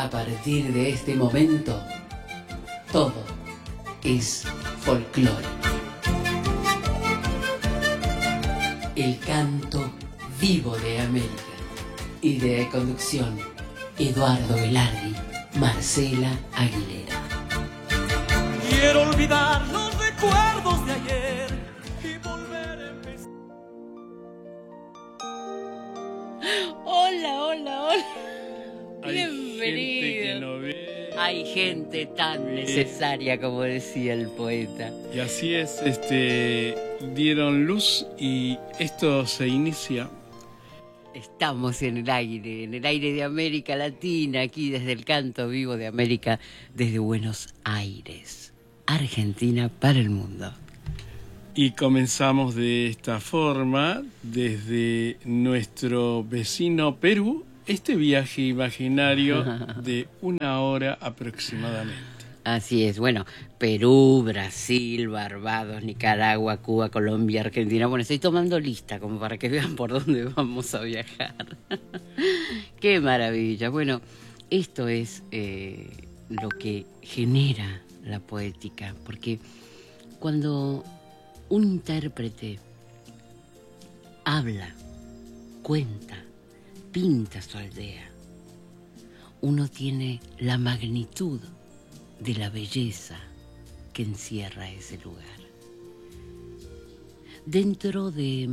A partir de este momento, todo es folclore. El canto vivo de América. Idea y conducción, Eduardo Velardi, Marcela Aguilera. Quiero olvidar los recuerdos de ayer y volver a empezar. Hola, hola, hola. Hay Bienvenido. gente que no ve. Hay gente tan necesaria, como decía el poeta. Y así es, dieron luz y esto se inicia. Estamos en el aire de América Latina, aquí desde el canto vivo de América, desde Buenos Aires, Argentina para el mundo. Y comenzamos de esta forma, desde nuestro vecino Perú, este viaje imaginario de 1 hora aproximadamente. Así es, bueno, Perú, Brasil, Barbados, Nicaragua, Cuba, Colombia, Argentina. Bueno, estoy tomando lista como para que vean por dónde vamos a viajar. ¡Qué maravilla! Bueno, esto es lo que genera la poética, porque cuando un intérprete habla, cuenta, pinta su aldea, uno tiene la magnitud de la belleza que encierra ese lugar. Dentro de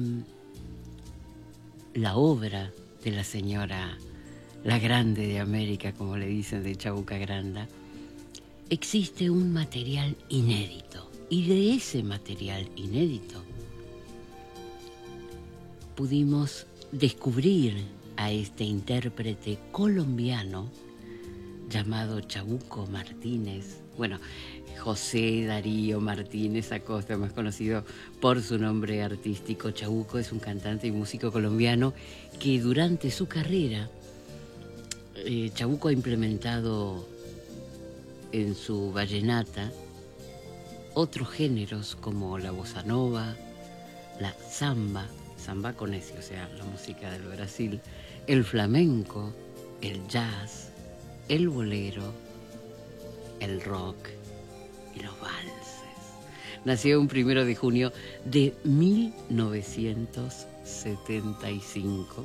la obra de la señora, la grande de América, como le dicen, de Chabuca Granda, existe un material inédito. Y de ese material inédito pudimos descubrir a este intérprete colombiano llamado Chabuco Martínez, bueno, José Darío Martínez Acosta, más conocido por su nombre artístico. Chabuco es un cantante y músico colombiano que durante su carrera, Chabuco ha implementado en su vallenata otros géneros como la bossa nova, la samba con ese, o sea, la música del Brasil, el flamenco, el jazz, el bolero, el rock y los valses. Nació un 1 de junio de 1975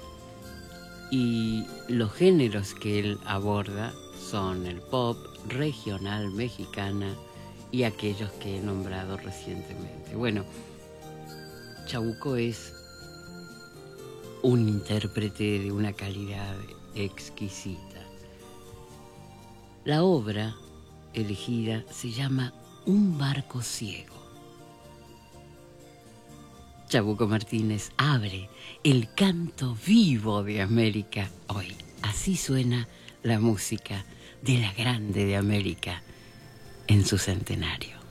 y los géneros que él aborda son el pop, regional mexicana y aquellos que he nombrado recientemente. Bueno, Chabuco es un intérprete de una calidad exquisita. La obra elegida se llama Un barco ciego. Chabuco Martínez abre el canto vivo de América hoy. Así suena la música de la grande de América en su centenario.